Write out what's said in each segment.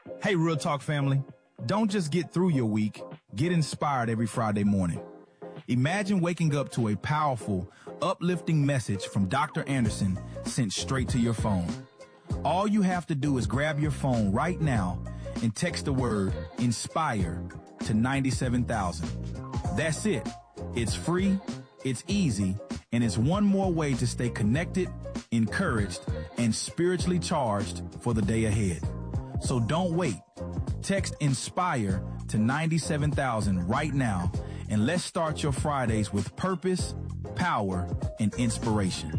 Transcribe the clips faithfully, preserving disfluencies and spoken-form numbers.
Hey, Real Talk family. Don't just get through your week. Get inspired every Friday morning. Imagine waking up to a powerful, uplifting message from Doctor Anderson sent straight to your phone. All you have to do is grab your phone right now and text the word INSPIRE to ninety-seven thousand. That's it. It's free, it's easy, and it's one more way to stay connected, encouraged, and spiritually charged for the day ahead. So don't wait. Text INSPIRE to ninety-seven thousand right now, and let's start your Fridays with purpose, power, and inspiration.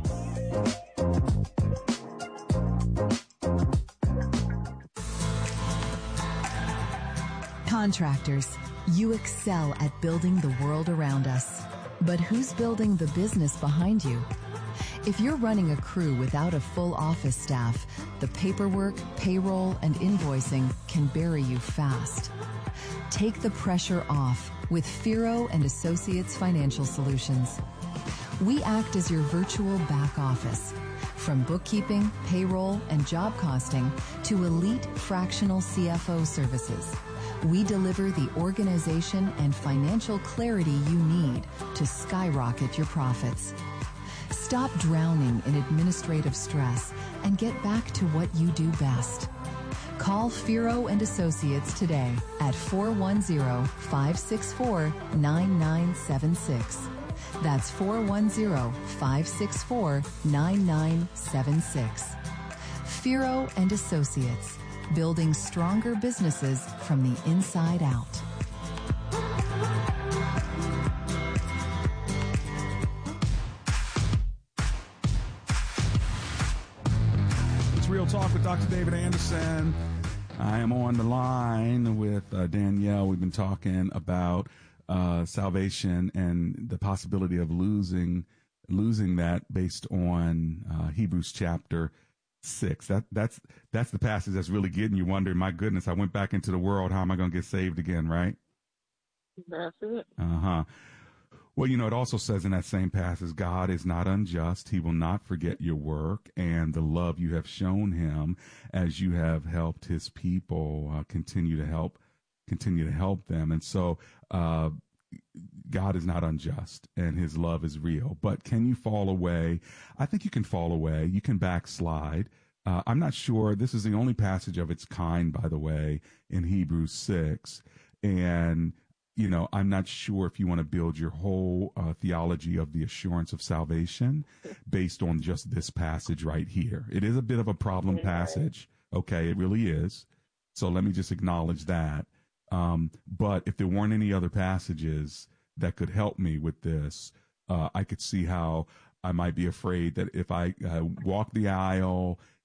Contractors, you excel at building the world around us. But who's building the business behind you? If you're running a crew without a full office staff, the paperwork, payroll, and invoicing can bury you fast. Take the pressure off with Firo and Associates Financial Solutions. We act as your virtual back office. From bookkeeping, payroll, and job costing to elite fractional C F O services, we deliver the organization and financial clarity you need to skyrocket your profits. Stop drowning in administrative stress and get back to what you do best. Call Firo and Associates today at four one zero, five six four, nine nine seven six. That's four one zero, five six four, nine nine seven six. Firo and Associates, building stronger businesses from the inside out. It's Real Talk with Doctor David Anderson. I am on the line with uh, Danielle. We've been talking about uh, salvation and the possibility of losing losing that based on uh, Hebrews chapter six. That that's that's the passage that's really getting you wondering, my goodness, I went back into the world. How am I going to get saved again, right? That's it. Uh-huh. Well, you know, it also says in that same passage, God is not unjust. He will not forget your work and the love you have shown him as you have helped his people uh, continue to help, continue to help them. And so uh, God is not unjust and his love is real. But can you fall away? I think you can fall away. You can backslide. Uh, I'm not sure. This is the only passage of its kind, by the way, in Hebrews six. And you know, I'm not sure if you want to build your whole uh, theology of the assurance of salvation based on just this passage right here. It is a bit of a problem passage. Okay, it really is. So let me just acknowledge that. Um, but if there weren't any other passages that could help me with this, uh, I could see how I might be afraid that if I uh, walk the aisle